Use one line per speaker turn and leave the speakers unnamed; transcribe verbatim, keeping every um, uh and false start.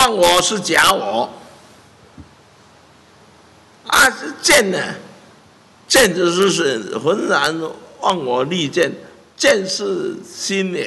忘我是假我。啊，见呢，见就是是浑然忘我立见，见是心也。